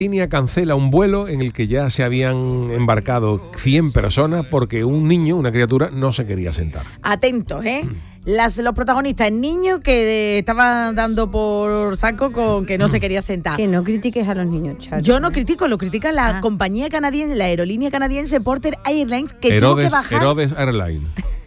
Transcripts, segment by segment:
línea cancela un vuelo en el que ya se habían embarcado 100 personas porque un niño, una criatura, no se quería sentar. Atentos, ¿eh? Los protagonistas, el niño que estaba dando por saco con que no se quería sentar. Que no critiques a los niños, Charlie. Yo no critico, lo critica la compañía canadiense, la aerolínea canadiense Porter Airlines, que tuvo que bajar. Herodes Airlines.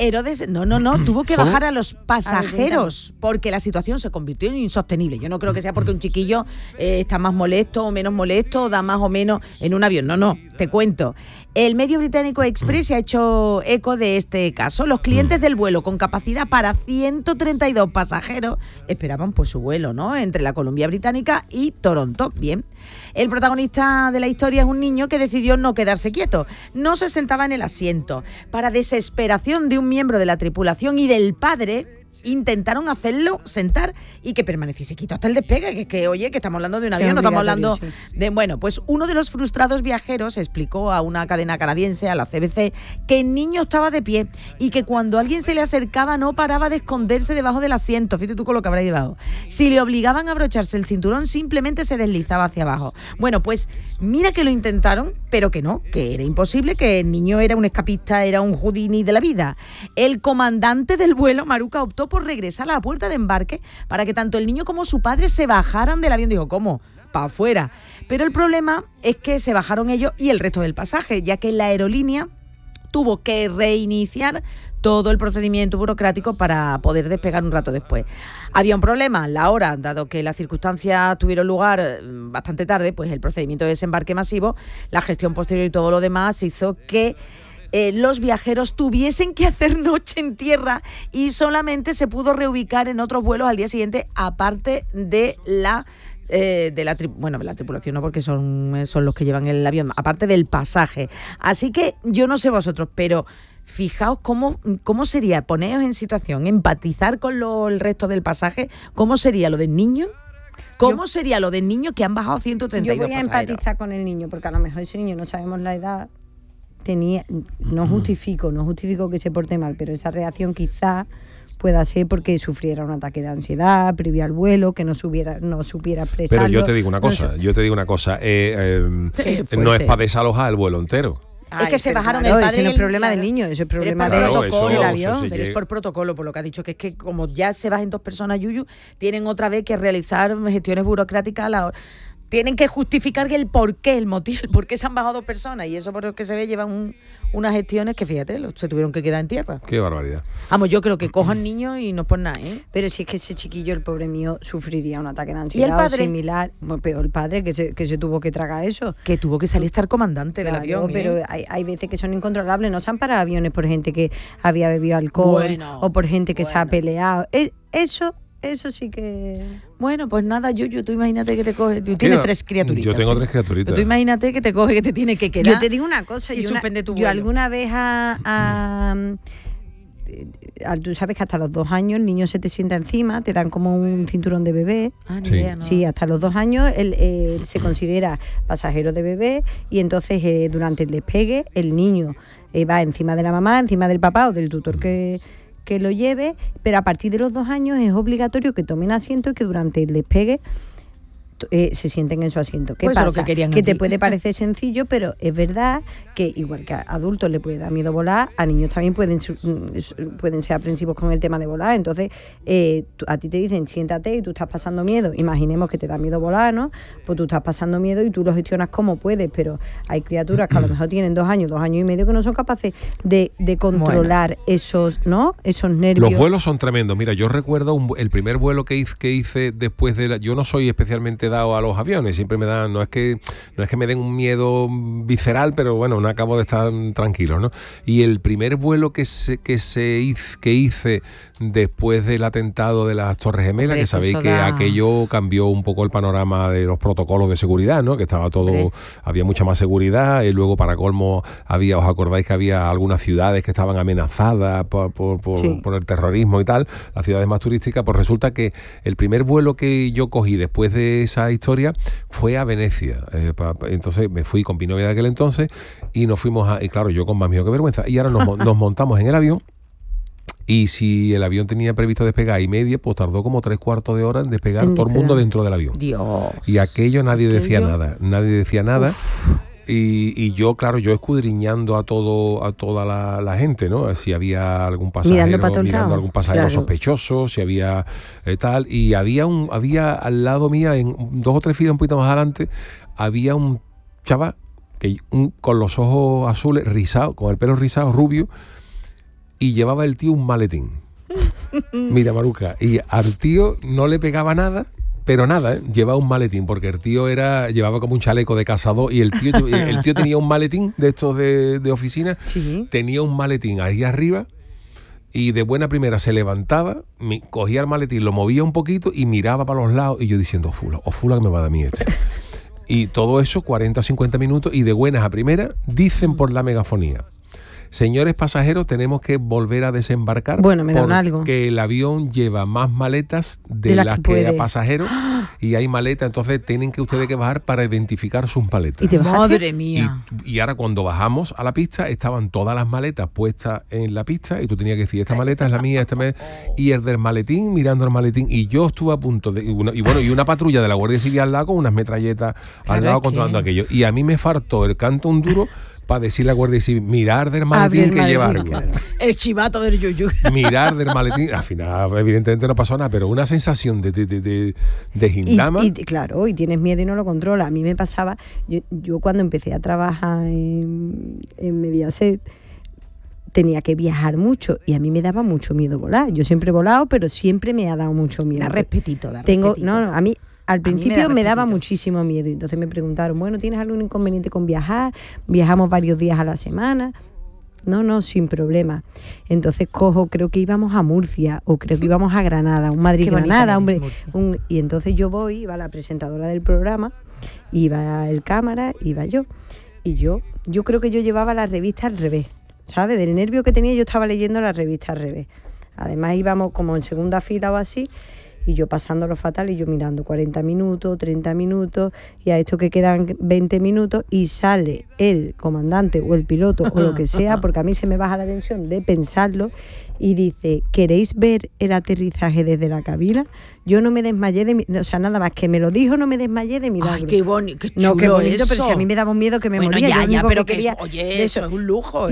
Tuvo que bajar a los pasajeros porque la situación se convirtió en insostenible. Yo no creo que sea porque un chiquillo está más molesto o menos molesto, o da más o menos en un avión. No, te cuento. El medio británico Express se ha hecho eco de este caso. Los clientes del vuelo con capacidad para 132 pasajeros esperaban pues su vuelo, ¿no? Entre la Columbia Británica y Toronto. Bien. El protagonista de la historia es un niño que decidió no quedarse quieto. No se sentaba en el asiento. Para desesperación de un miembro de la tripulación y del padre, intentaron hacerlo sentar y que permaneciese quieto hasta el despegue, que estamos hablando de un avión, no estamos hablando de... Bueno, pues uno de los frustrados viajeros explicó a una cadena canadiense, a la CBC, que el niño estaba de pie y que cuando alguien se le acercaba no paraba de esconderse debajo del asiento. Fíjate tú con lo que habrá llevado. Si le obligaban a abrocharse el cinturón, simplemente se deslizaba hacia abajo. Bueno, pues mira que lo intentaron, pero que no, que era imposible, que el niño era un escapista, era un Houdini de la vida. El comandante del vuelo, Maruca, optó por regresar a la puerta de embarque para que tanto el niño como su padre se bajaran del avión. Digo, ¿cómo? Para afuera. Pero el problema es que se bajaron ellos y el resto del pasaje, ya que la aerolínea tuvo que reiniciar todo el procedimiento burocrático para poder despegar un rato después. Había un problema, la hora, dado que las circunstancias tuvieron lugar bastante tarde, pues el procedimiento de desembarque masivo, la gestión posterior y todo lo demás hizo que los viajeros tuviesen que hacer noche en tierra y solamente se pudo reubicar en otros vuelos al día siguiente, aparte de la tripulación, no, porque son los que llevan el avión, aparte del pasaje. Así que yo no sé vosotros, pero fijaos cómo sería, poneos en situación, empatizar con el resto del pasaje, ¿cómo sería lo del niño? ¿Cómo sería lo del niño que han bajado 132 pasajeros? Yo voy a empatizar con el niño, porque a lo mejor ese niño, no sabemos la edad, no justifico que se porte mal, pero esa reacción quizá pueda ser porque sufriera un ataque de ansiedad previo al vuelo, que no supiera expresarlo. Pero yo te digo una cosa, no es para desalojar el vuelo entero. Es que se bajaron claro, el padre. Ese no es problema del niño, ese es problema del protocolo del avión. Pero es por protocolo, por lo que ha dicho, que es que como ya se bajan 2 personas, Yuyu, tienen otra vez que realizar gestiones burocráticas a la hora. Tienen que justificar el porqué, el motivo, el por qué se han bajado 2 personas. Y eso por lo que se ve llevan unas gestiones que, fíjate, se tuvieron que quedar en tierra. Qué barbaridad. Vamos, yo creo que cojan niños y no por nada, ¿eh? Pero si es que ese chiquillo, el pobre mío, sufriría un ataque de ansiedad. ¿Y el padre? Similar. Bueno, pero el padre que se tuvo que tragar eso. Que tuvo que salir a estar comandante del avión. Pero hay veces que son incontrolables. No se han parado aviones por gente que había bebido alcohol o por gente que se ha peleado. Eso sí que... Bueno, pues nada, Yuyu, tú imagínate que te coge... Tú tienes 3 criaturitas. Yo tengo 3 criaturitas. Pero tú imagínate que te coge, que te tiene que quedar. Yo te digo una cosa. Suspende tu vuelo. Yo alguna vez tú sabes que hasta los 2 años el niño se te sienta encima, te dan como un cinturón de bebé. Ni idea, ¿no? Sí, hasta los 2 años él se considera pasajero de bebé y entonces durante el despegue el niño va encima de la mamá, encima del papá o del tutor que lo lleve, pero a partir de los 2 años es obligatorio que tomen asiento y que durante el despegue se sienten en su asiento. ¿Qué pasa? Que te puede parecer sencillo, pero es verdad que igual que a adultos le puede dar miedo volar, a niños también pueden ser aprensivos con el tema de volar. Entonces, a ti te dicen siéntate y tú estás pasando miedo. Imaginemos que te da miedo volar, ¿no? Pues tú estás pasando miedo y tú lo gestionas como puedes, pero hay criaturas que a lo mejor tienen 2 años y medio que no son capaces de controlar esos nervios. Los vuelos son tremendos. Mira, yo recuerdo el primer vuelo que hice después de yo no soy especialmente dado a los aviones, siempre me dan, no es que me den un miedo visceral, pero bueno, no acabo de estar tranquilo, ¿no? Y el primer vuelo que hice después del atentado de las Torres Gemelas, que sabéis que aquello cambió un poco el panorama de los protocolos de seguridad, ¿no? Que estaba todo, había mucha más seguridad, y luego para colmo os acordáis que había algunas ciudades que estaban amenazadas por el terrorismo y tal, las ciudades más turísticas. Pues resulta que el primer vuelo que yo cogí después de esa historia fue a Venecia. Entonces me fui con mi novia de aquel entonces y nos fuimos y claro, yo con más miedo que vergüenza. Y ahora nos montamos en el avión Y si el avión tenía previsto despegar y media, pues tardó como 3/4 de hora en despegar todo el mundo dentro del avión. Dios. Y aquello nadie decía nada. Y yo, claro, yo escudriñando a toda la gente, ¿no? Si había algún pasajero, mirando algún pasajero sospechoso, si había tal. Y había al lado mía, en 2 o 3 filas un poquito más adelante, había un chaval con los ojos azules, rizado, con el pelo rizado, rubio, y llevaba el tío un maletín. Mira, Maruca, y al tío no le pegaba nada, pero nada, llevaba un maletín, porque el tío llevaba como un chaleco de cazador, y el tío tenía un maletín de estos de oficina, Sí. tenía un maletín ahí arriba, y de buena primera se levantaba, cogía el maletín, lo movía un poquito y miraba para los lados, y yo diciendo, fula que me va a dar mí este. Y todo eso, 40 o 50 minutos, y de buenas a primera, dicen por la megafonía: señores pasajeros, tenemos que volver a desembarcar, bueno, me dan algo, porque el avión lleva más maletas de las que a pasajeros, y hay maletas, entonces tienen que ustedes que bajar para identificar sus maletas. ¿Y te bajaste? Madre mía. Y ahora cuando bajamos a la pista, estaban todas las maletas puestas en la pista, y tú tenías que decir, esta maleta es la mía, y el del maletín, mirando el maletín, y yo estuve a punto de... Y una patrulla de la Guardia Civil al lado con unas metralletas al lado controlando aquello. Y a mí me faltó el canto un duro para decirle a la Guardia Civil, mirar del maletín que lleva algo. El chivato del yuyu. Mirar del maletín. Al final, evidentemente no pasó nada, pero una sensación de gindama. Y claro, y tienes miedo y no lo controlas. A mí me pasaba, yo cuando empecé a trabajar en Mediaset, tenía que viajar mucho y a mí me daba mucho miedo volar. Yo siempre he volado, pero siempre me ha dado mucho miedo. Da respetito. No, a mí... Al principio me daba muchísimo miedo, y entonces me preguntaron, bueno, ¿tienes algún inconveniente con viajar? Viajamos varios días a la semana. No, sin problema. Entonces creo que íbamos a Murcia, o creo que íbamos a Granada, un Madrid-Granada, y entonces yo iba la presentadora del programa, iba el cámara, iba yo, y yo creo que yo llevaba la revista al revés, ¿sabes? Del nervio que tenía, yo estaba leyendo la revista al revés. Además íbamos como en segunda fila o así, y yo pasándolo fatal, y yo mirando 40 minutos, 30 minutos, y a esto que quedan 20 minutos, y sale el comandante o el piloto o lo que sea, porque a mí se me baja la tensión de pensarlo, y dice, ¿queréis ver el aterrizaje desde la cabina? Yo no me desmayé nada más que me lo dijo, no me desmayé de milagro. Ay, qué bonito, qué chulo. No, qué bonito, eso. pero si a mí me daba un miedo que me moría. Ya, pero que quería, eso es un lujo,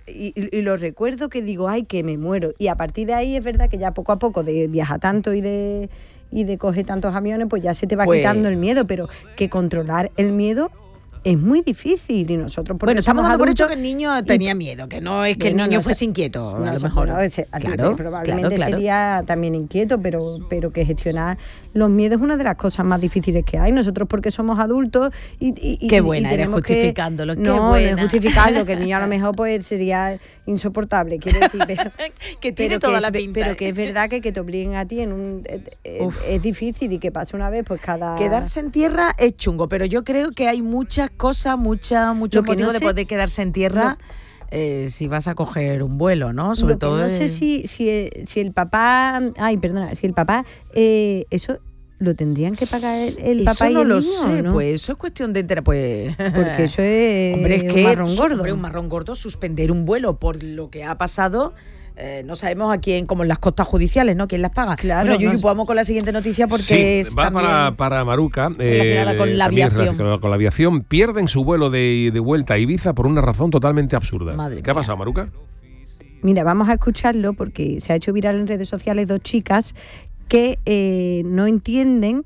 y lo recuerdo que digo, ay, que me muero. Y a partir de ahí es verdad que ya poco a poco de viajar tanto y de coger tantos aviones, pues ya se te va quitando el miedo, pero que controlar el miedo es muy difícil, y nosotros estamos dando por hecho que el niño tenía miedo, que no es que el niño fuese inquieto, a lo mejor. Probablemente sería también inquieto, pero que gestionar los miedos es una de las cosas más difíciles que hay. Nosotros, porque somos adultos y qué buena, y tenemos justificándolo. No es justificarlo, que el niño a lo mejor pues sería insoportable, quiero decir, que tiene toda la pinta. Pero que es verdad que te obliguen a ti es difícil, y que pase una vez, pues Quedarse en tierra es chungo, pero yo creo que hay muchas cosas, muchos motivos de poder quedarse en tierra. Si vas a coger un vuelo, ¿no? Sobre todo. No sé si el papá. Ay, perdona, si el papá. Eso lo tendrían que pagar el papá y el niño. Eso no lo sé, ¿no? Pues eso es cuestión de entera. Pues. Porque eso es. Hombre, es que un marrón gordo. Hombre, un marrón gordo, suspender un vuelo por lo que ha pasado. No sabemos a quién, como en las costas judiciales, ¿no? ¿Quién las paga? Claro. Bueno, Yuyu, vamos con la siguiente noticia porque es va para Maruca. Relacionada con la aviación. Con la aviación. Pierden su vuelo de vuelta a Ibiza por una razón totalmente absurda. Madre ¿Qué ha mía. pasado, Maruca? Mira, vamos a escucharlo porque se ha hecho viral en redes sociales 2 chicas que no entienden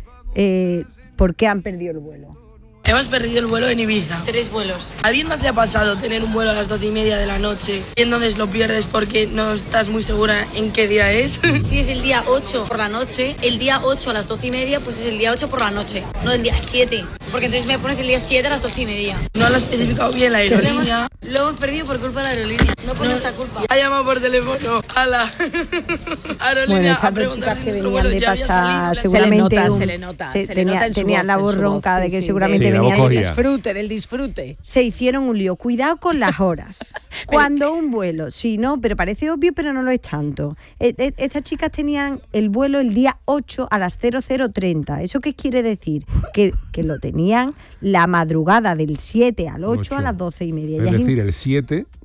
por qué han perdido el vuelo. Hemos perdido el vuelo en Ibiza. 3 vuelos. ¿A alguien más le ha pasado tener un vuelo a las 12:30 de la noche y entonces lo pierdes porque no estás muy segura en qué día es? Si es el día 8 por la noche, el día 8 a las 12:30, pues es el día 8 por la noche, no el día 7. Porque entonces me pones el día 7 a las 12:30. No lo ha especificado bien la aerolínea. Lo hemos perdido por culpa de la aerolínea, no por nuestra culpa. Ha llamado por teléfono a la aerolínea. Bueno, estas a 2 preguntar chicas si que nuestro venían vuelo de ya había pasar, salido. seguramente se le nota en su tenían voz, la voz en su ronca voz, de que sí, seguramente sí, la venían voz de cogía. del disfrute. Se hicieron un lío. Cuidado con las horas. Cuando un vuelo, sí, no, pero parece obvio, pero no lo es tanto. Estas chicas tenían el vuelo el día 8 a las 00:30. ¿Eso qué quiere decir? Que lo tenían la madrugada del 7 al 8 a las 12:30. Es decir, el 7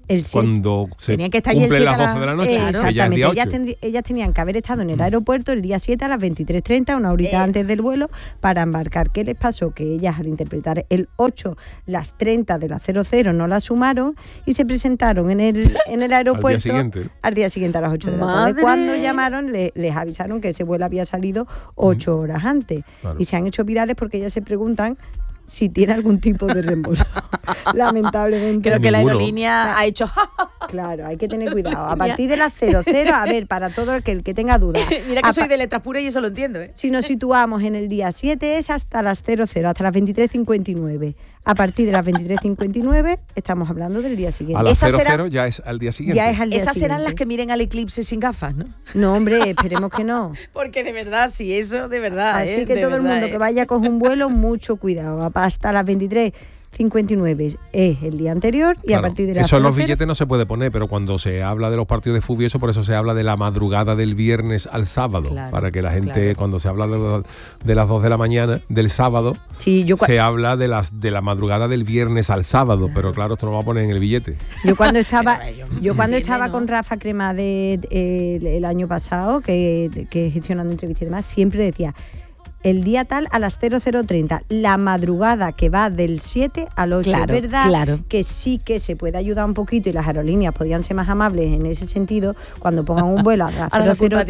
El 7. Cuando se Tenían que estar allí el cumplen 7 las 12 de la noche. Exactamente, Ella es día 8. ellas tenían que haber estado en el aeropuerto el día 7 a las 23:30, una horita antes del vuelo, para embarcar. ¿Qué les pasó? Que ellas, al interpretar el 8, las 30 de la 00 no las sumaron y se presentaron en el aeropuerto al día siguiente a las 8 de la tarde. Cuando llamaron, les avisaron que ese vuelo había salido 8 horas antes. Claro. Y se han hecho virales porque ellas se preguntan si tiene algún tipo de reembolso. Lamentablemente. Creo que la aerolínea ha hecho... Claro, hay que tener cuidado. A partir de las 00, a ver, para todo el que tenga dudas. Mira que soy de letras puras y eso lo entiendo, ¿eh? Si nos situamos en el día 7 es hasta las 00, hasta las 23:59. A partir de las 23:59 estamos hablando del día siguiente. A las 00 ya es al día siguiente. Ya es al día Esas siguiente. serán las que miren al eclipse sin gafas, ¿no? No, hombre, esperemos que no. Porque de verdad, sí, eso de verdad. Así que todo el mundo que vaya con un vuelo, mucho cuidado. Hasta las 23:59 es el día anterior y claro, a partir de las eso en los billetes no se puede poner, pero cuando se habla de los partidos de fútbol y eso, por eso se habla de la madrugada del viernes al sábado, claro, para que la gente, cuando se habla de las 2 de la mañana del sábado, sí, se habla de la madrugada del viernes al sábado, pero claro, esto no va a poner en el billete. Yo cuando estaba con Rafa Cremades el año pasado, que gestionando entrevistas y demás, siempre decía: el día tal a las 00:30, la madrugada que va del 7 al 8. Claro, es verdad claro, que sí que se puede ayudar un poquito y las aerolíneas podían ser más amables en ese sentido cuando pongan un vuelo a las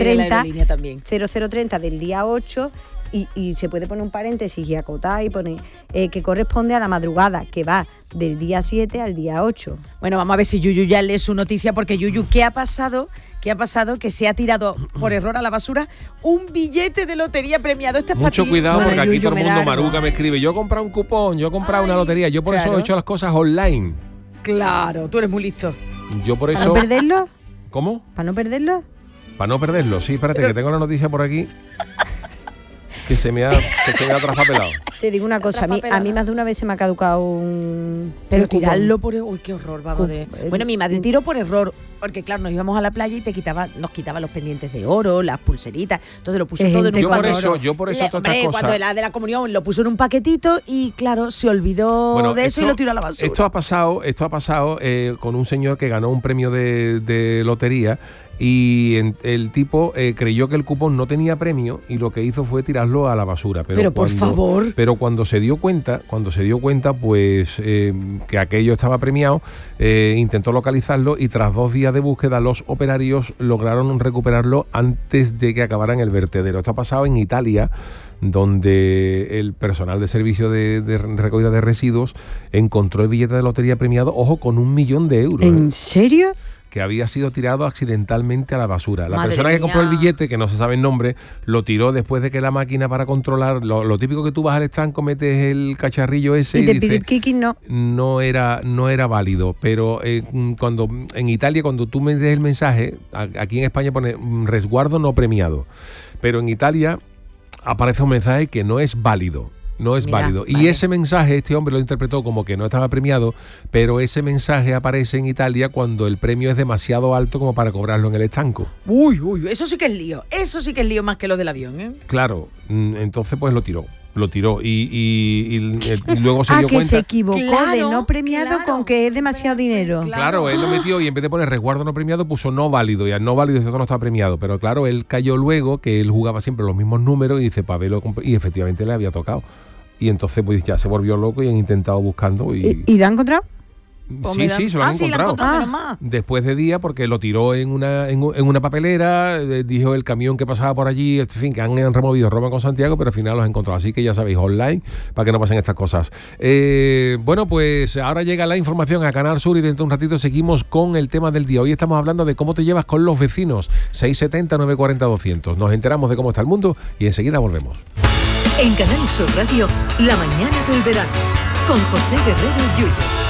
00:30 del día 8 y se puede poner un paréntesis y acotar y poner que corresponde a la madrugada que va del día 7 al día 8. Bueno, vamos a ver si Yuyu ya lee su noticia, porque Yuyu, ¿qué ha pasado? Que se ha tirado por error a la basura un billete de lotería premiado. Esto es mucho para ti. cuidado, porque aquí todo el mundo largo. maruca me escribe: yo he comprado un cupón, yo he comprado una lotería. Yo por eso he hecho las cosas online. Claro, tú eres muy listo. Yo por eso... ¿Para no perderlo? ¿Cómo? ¿Para no perderlo? Para no perderlo, sí, espérate, que tengo la noticia por aquí que se me ha traspapelado. Te digo una cosa, a mí más de una vez se me ha caducado un... Pero tirarlo por... Uy, qué horror, vamos de... Bueno, mi madre tiró por error, porque claro, nos íbamos a la playa y nos quitaba los pendientes de oro, las pulseritas, entonces lo puso todo en un paquetito. Yo por eso todas estas cosas... Cuando la de la comunión lo puso en un paquetito y claro, se olvidó de eso y lo tiró a la basura. Esto ha pasado con un señor que ganó un premio de lotería. Y el tipo creyó que el cupón no tenía premio y lo que hizo fue tirarlo a la basura. Pero por favor. Pero cuando se dio cuenta, pues que aquello estaba premiado, intentó localizarlo y tras 2 días de búsqueda los operarios lograron recuperarlo antes de que acabaran el vertedero. Esto ha pasado en Italia, donde el personal de servicio de recogida de residuos encontró el billete de lotería premiado, ojo, con 1 millón de euros. ¿En serio? Que había sido tirado accidentalmente a la basura. La Madre persona que compró mía. el billete, que no se sabe el nombre, lo tiró después de que la máquina para controlar, lo típico que tú vas al estanco, metes el cacharrillo ese y te dice, pide kicking, no era válido. Pero cuando en Italia, cuando tú metes el mensaje, aquí en España pone resguardo no premiado, pero en Italia aparece un mensaje que no es válido. No es válido. Y ese mensaje, este hombre lo interpretó como que no estaba premiado, pero ese mensaje aparece en Italia cuando el premio es demasiado alto como para cobrarlo en el estanco. Uy, eso sí que es lío. Eso sí que es lío más que lo del avión, ¿eh? Claro, entonces pues lo tiró y luego se dio que cuenta. se equivocó de no premiado con que es demasiado dinero. Claro, él lo metió y en vez de poner resguardo no premiado puso no válido, y al no válido esto no está premiado, pero claro, él cayó luego que él jugaba siempre los mismos números y dice, y efectivamente le había tocado. Y entonces pues ya se volvió loco y han intentado buscando y ¿Y lo han encontrado? Sí, se lo han encontrado. Después de días, porque lo tiró en una papelera, dijo el camión que pasaba por allí, en fin, que han removido Roma con Santiago, pero al final los han encontrado. Así que ya sabéis, online, para que no pasen estas cosas. Bueno, pues ahora llega la información a Canal Sur y dentro de un ratito seguimos con el tema del día. Hoy estamos hablando de cómo te llevas con los vecinos. 670-940-200. Nos enteramos de cómo está el mundo y enseguida volvemos. En Canal Sur Radio, La mañana del verano, con José Guerrero Yuyu.